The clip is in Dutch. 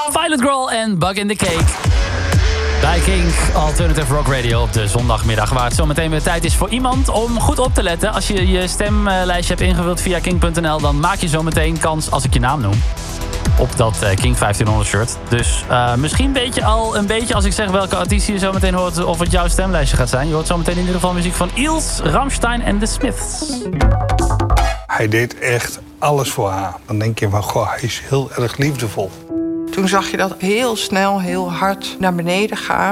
Violet Girl en Bug in the Cake. Bij Kink Alternative Rock Radio op de zondagmiddag. Waar het zometeen weer tijd is voor iemand om goed op te letten. Als je je stemlijstje hebt ingevuld via kink.nl... dan maak je zometeen kans, als ik je naam noem, op dat Kink 1500 shirt. Dus misschien weet je al een beetje, als ik zeg welke artiest je zometeen hoort, of het jouw stemlijstje gaat zijn. Je hoort zometeen in ieder geval muziek van Eels, Rammstein en The Smiths. Hij deed echt alles voor haar. Dan denk je van, goh, hij is heel erg liefdevol. Toen zag je dat heel snel, heel hard naar beneden gaan.